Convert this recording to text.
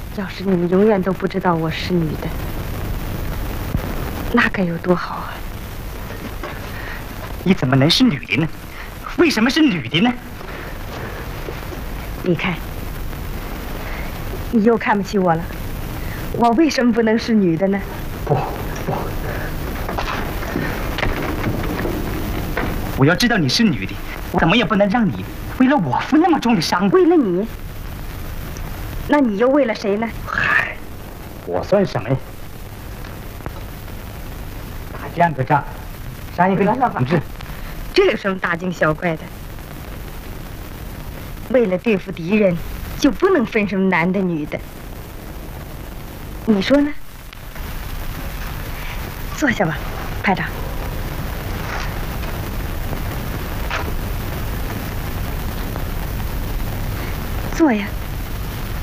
要是你们永远都不知道我是女的，那该有多好啊！ 你怎么能是女的呢？为什么是女的呢？ 你看，你又看不起我了。我为什么不能是女的呢？ 不，我要知道你是女的，我怎么也不能让你为了我负那么重的伤。 为了你？那你又为了谁呢？ 嗨，我算什么呀？打这样个仗，杀一个同志， 这有什么大惊小怪的？为了对付敌人，就不能分什么男的女的。你说呢？坐下吧，排长。坐呀。